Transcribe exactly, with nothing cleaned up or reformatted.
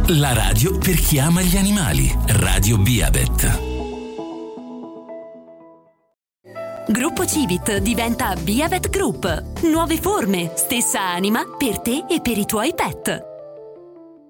La radio per chi ama gli animali. Radio Beavet. Gruppo Civit diventa Beavet Group. Nuove forme, stessa anima per te e per i tuoi pet.